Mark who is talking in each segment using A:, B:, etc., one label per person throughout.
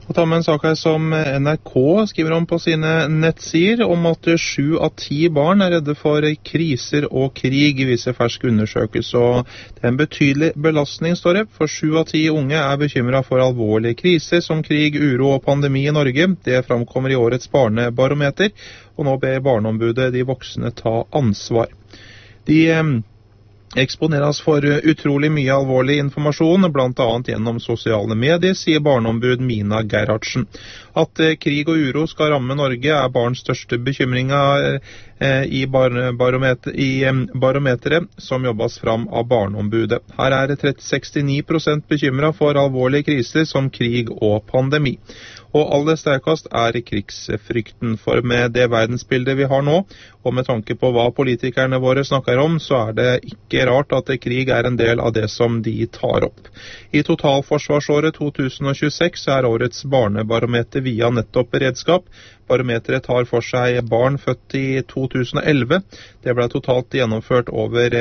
A: Og ta med en sak her som NRK skriver om på sine nettsider, om at 7 av 10 barn er redde for kriser og krig, viser fersk undersøkelse. Og det er en betydelig belastning, står det, for 7 av 10 unge er bekymret for alvorlige kriser som krig, uro og pandemi i Norge. Det framkommer i årets barnebarometer, og nå ber Barneombudet de voksne ta ansvar. De eksponeres for utrolig mye alvorlig informasjon, blant annet gjennom sosiale medier, sier barneombud Mina Gerhardsen. At krig og uro skal ramme Norge er barns største bekymringer i barometeret som jobbes fram av barneombudet. Her er 69% bekymret for alvorlige kriser som krig og pandemi. Og aller sterkest er krigsfrykten, for med det verdensbildet vi har nå, og med tanke på hva politikerne våre snakker om, så er det ikke rart at krig er en del av det som de tar opp. I totalforsvarsåret 2026 er årets barnebarometer via nettopp beredskap. Barometeret tar for seg barn født i 2011. Det ble totalt gjennomført over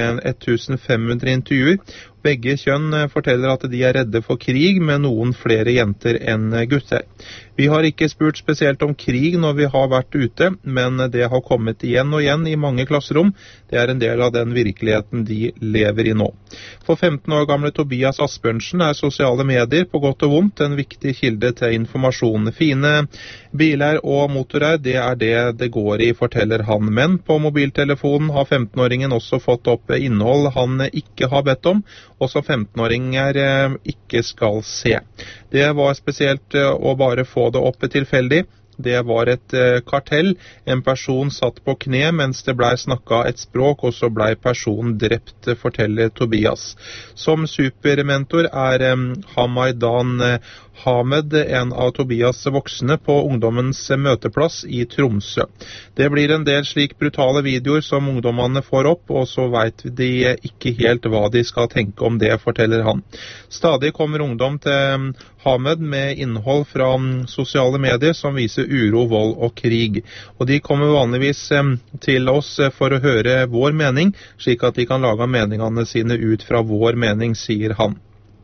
A: 1500 intervjuer. Begge kjønn forteller at de er redde for krig, med noen flere jenter enn gutter. Vi har ikke spurt spesielt om krig når vi har vært ute, men det har kommet igjen og igjen i mange klasserom. Det er en del av den virkeligheten de lever i nå. For 15 år gamle Tobias Asbjørnsen er sosiale medier på godt og vondt en viktig kilde til informasjon. Fine biler og motorer, det er det går i, forteller han. Men på mobiltelefonen har 15-åringen også fått opp innhold han ikke har bedt om, og som 15-åringer ikke skal se. Det var spesielt å bare få det opp tilfeldig. Det var et kartell. En person satt på kne mens det ble snakket et språk, og så ble personen drept, forteller Tobias. Som supermentor er Hamaidan Hamed en av Tobias voksne på ungdommens møteplass i Tromsø. Det blir en del slik brutale videoer som ungdommene får opp, og så vet de ikke helt hva de skal tenke om det, forteller han. Stadig kommer ungdom til Hamed med innhold fra sosiale medier som viser uro, vold og krig. Og de kommer vanligvis til oss for å høre vår mening, slik at de kan lage meningene sine ut fra vår mening, sier han.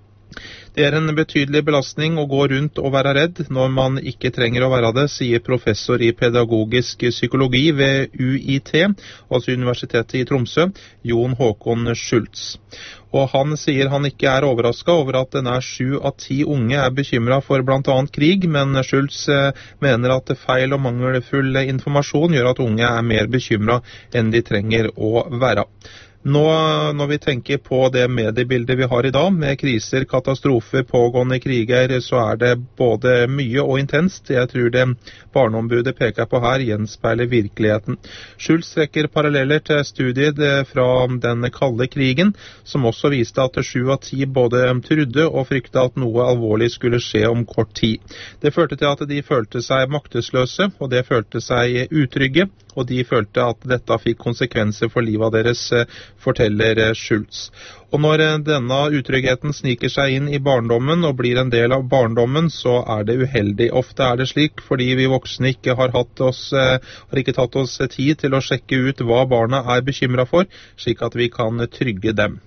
A: Det er en betydelig belastning å gå rundt og være redd når man ikke trenger å være det, sier professor i pedagogisk psykologi ved UiT, altså Universitetet i Tromsø, Jon Håkon Schultz. Og han sier han ikke er overrasket over at nær 7 av 10 unge er bekymret for blant annet krig, men Schultz mener at feil og mangelfull informasjon gjør at unge er mer bekymret enn de trenger å være. Nå, når vi tenker på det mediebildet vi har i dag, med kriser, katastrofer, pågående kriger, så er det både mye og intenst. Jeg tror det barneombudet peker på her gjenspeiler virkeligheten. Schultz trekker paralleller til studiet fra den kalde krigen, som også viste at 7 av 10 både trodde og fryktet at noe alvorlig skulle skje om kort tid. Det førte til at de følte seg maktesløse, og det følte seg utrygge, og de følte at dette fikk konsekvenser for livet deres, forteller Schultz. Og når denne utryggheten sniker seg inn i barndommen og blir en del av barndommen, så er det uheldig. Ofte er det slik fordi vi voksne ikke har tatt oss tid til å sjekke ut hva barna er bekymret for, slik at vi kan trygge dem.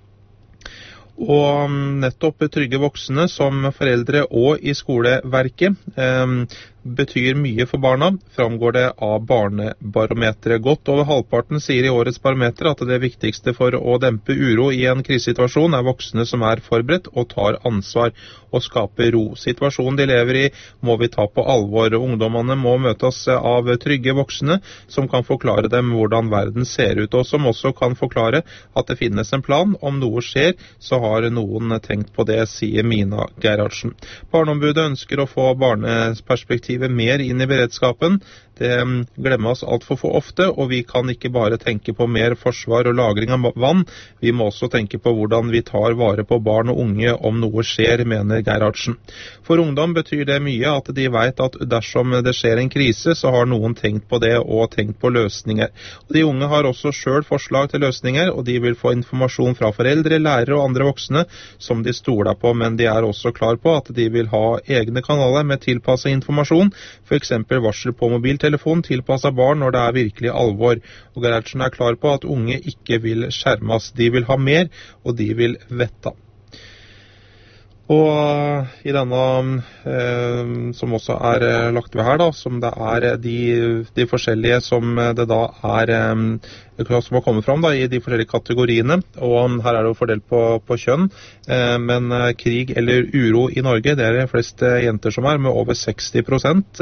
A: Og nettopp trygge voksne som foreldre og i skoleverket betyr mye for barna, framgår det av barnebarometeret. Godt over halvparten sier i årets barometer at det viktigste for å dempe uro i en krisesituasjon er voksne som er forberedt og tar ansvar og skaper ro. Situasjonen de lever i må vi ta på alvor. Ungdommene må møtes av trygge voksne som kan forklare dem hvordan verden ser ut, og som også kan forklare at det finnes en plan. Om noe skjer, så har noen tenkt på det, sier Mina Gerhardsen. Barneombudet ønsker å få barneperspektivet mer inn i beredskapen. Det glemmes alt for ofte, og vi kan ikke bare tenke på mer forsvar og lagring av vann. Vi må også tenke på hvordan vi tar vare på barn og unge om noe skjer, mener Gerhardsen. For ungdom betyr det mye at de vet at dersom det skjer en krise, så har noen tenkt på det og tenkt på løsninger. Og de unge har også selv forslag til løsninger, og de vil få informasjon fra foreldre, lærere og andre voksne som de stoler på, men de er også klar på at de vil ha egne kanaler med tilpasset informasjon, for eksempel varsel på mobiltelefon tilpasset barn når det er virkelig alvor. Og Gerhardsen er klar på at unge ikke vil skjermes. De vil ha mer, og de vil vette. Og i denne, som også lagt ved her da, som det de forskjellige som det da som har kommet fram da, i de forskjellige kategoriene, og her det jo fordelt på kjønn, men krig eller uro i Norge, det de fleste jenter som med over 60%,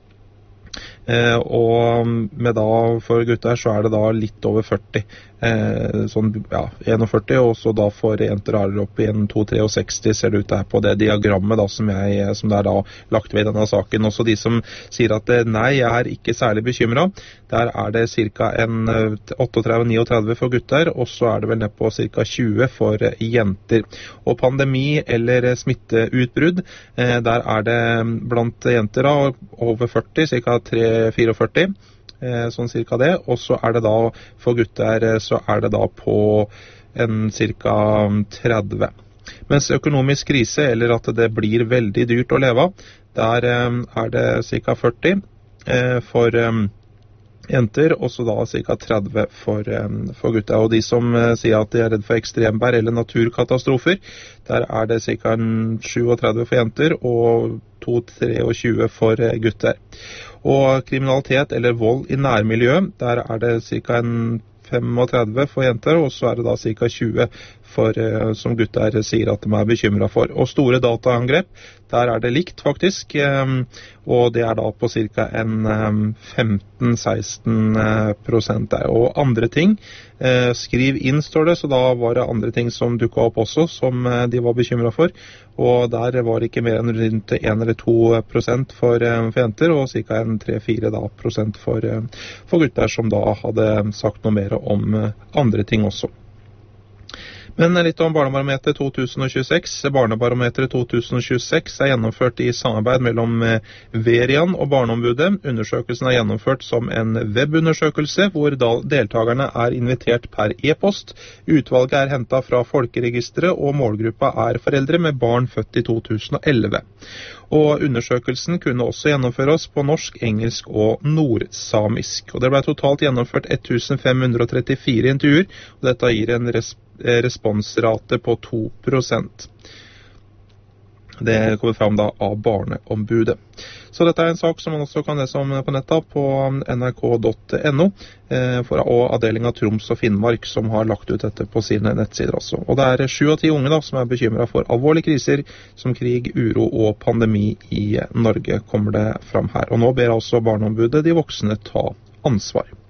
A: og med da for gutter så det da litt over 40, sånn, ja, 41, og så da for jenter det opp i 2,63 ser det ut der på det diagrammet da, som det da lagt ved i denne saken. Også de som sier at nei, jeg ikke særlig bekymret, der det cirka 38-39 for gutter, og så det vel ned på cirka 20 for jenter. Og pandemi eller smitteutbrudd, der det blant jenter da, over 40, cirka 44, sånn cirka det, og så det da for gutter så det da på cirka 30. Mens økonomisk krise, eller at det blir veldig dyrt å leve av, der det cirka 40 for jenter, og så da cirka 30 for gutter. Og de som sier at de redd for ekstremvær eller naturkatastrofer, der det cirka 37 for jenter og 23 for gutter. Og kriminalitet eller vold i nærmiljøet, der det cirka 35 for jenter, og så det da cirka 20 for, som gutter sier at de bekymret for. Og store dataangrep, der det likt faktisk, og det da på cirka 15-16% der. Og andre ting, skriv inn står det, så da var det andre ting som dukket opp også, som de var bekymret for. Og der var det ikke mer enn rundt 1 eller 2% for jenter, og cirka 3-4% for gutter som da hadde sagt noe mer om andre ting også. Men litt om Barnebarometeret 2026. Barnebarometeret 2026 gjennomført i samarbeid mellom Verian og Barneombudet. Undersøkelsen gjennomført som en webundersøkelse, hvor deltakerne invitert per e-post. Utvalget hentet fra Folkeregisteret, og målgruppa foreldre med barn født i 2011. Og undersøkelsen kunne også gjennomføres på norsk, engelsk og nordsamisk. Og det ble totalt gjennomført 1534 intervjuer, og dette gir en responsrate på 2%. Det kommer fram da av Barneombudet. Så dette en sak som man også kan lese om på nettet på nrk.no, og avdelingen Troms og Finnmark som har lagt ut dette på sine nettsider også. Og det 7 av 10 unge da, som bekymret for alvorlige kriser som krig, uro og pandemi i Norge, kommer det fram her. Og nå ber altså Barneombudet de voksne ta ansvar.